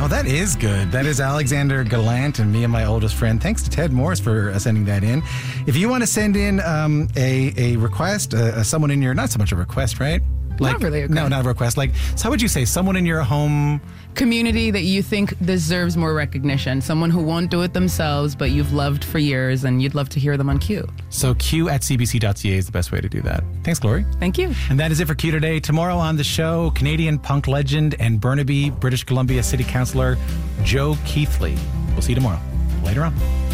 Oh, that is good. That is Alexander Gallant and me and my oldest friend. Thanks to Ted Morris for sending that in. If you want to send in a request, someone in your, not so much a request, right? Not really a request. No, not a request. Like, so how would you say someone in your home community that you think deserves more recognition? Someone who won't do it themselves, but you've loved for years and you'd love to hear them on Q. So q@cbc.ca is the best way to do that. Thanks, Glory. Thank you. And that is it for Q today. Tomorrow on the show, Canadian punk legend and Burnaby, British Columbia City Councillor Joe Keithley. We'll see you tomorrow. Later on.